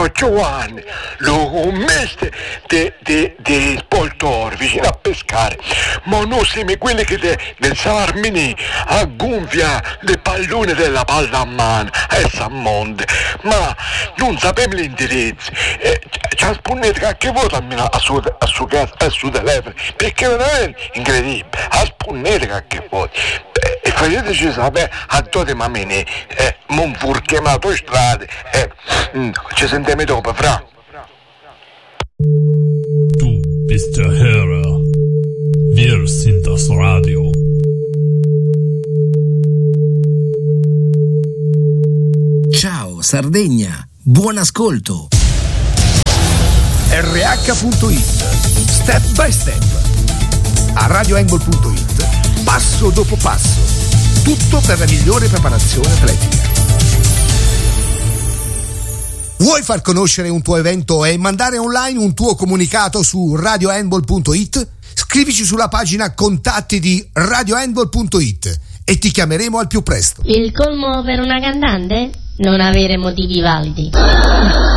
Ciao Giovanni, lo commeste di Spoltore vicino a pescare, ma non siamo quelli che del Sarmini a gonfia del pallone della palla a mano e Sammonte, ma non sappiamo l'indirizzo. Ci ha spunnito qualche volta a suo telefono, perché veramente incredibile, ha spunnito qualche volta. E fateci sapere a tutti mamini, non furchiamo l'autostrada, ci sentiamo dopo, fra. Du bist der Hörer, wir sind das Radio. Ciao Sardegna, buon ascolto. RH.it, step by step. A radioangle.it, passo dopo passo. Tutto per la migliore preparazione atletica. Vuoi far conoscere un tuo evento e mandare online un tuo comunicato su radiohandball.it? Scrivici sulla pagina contatti di radiohandball.it e ti chiameremo al più presto. Il colmo per una cantante? Non avere motivi validi.